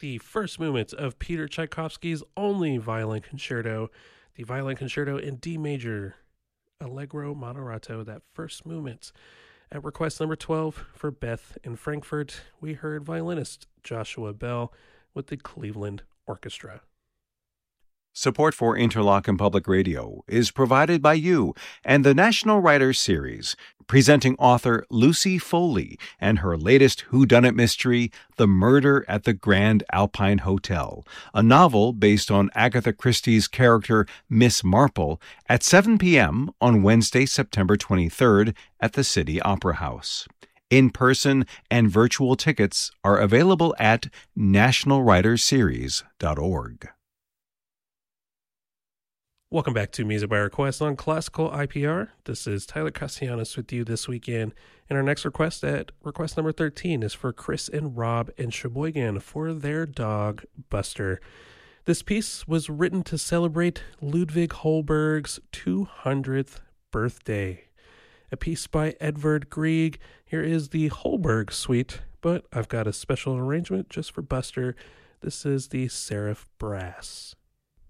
the first movement of Peter Tchaikovsky's only violin concerto, the Violin Concerto in D major, Allegro Moderato, that first movement. At request number 12 for Beth in Frankfurt, we heard violinist Joshua Bell with the Cleveland Orchestra. Support for Interlochen Public Radio is provided by you and the National Writers Series, presenting author Lucy Foley and her latest whodunit mystery, The Murder at the Grand Alpine Hotel, a novel based on Agatha Christie's character Miss Marple, at 7 p.m. on Wednesday, September 23rd at the City Opera House. In-person and virtual tickets are available at nationalwritersseries.org. Welcome back to Music by Request on Classical IPR. This is Tyler Castellanos with you this weekend. And our next request at request number 13 is for Chris and Rob in Sheboygan for their dog, Buster. This piece was written to celebrate Ludwig Holberg's 200th birthday. A piece by Edvard Grieg. Here is the Holberg suite, but I've got a special arrangement just for Buster. This is the Seraph Brass.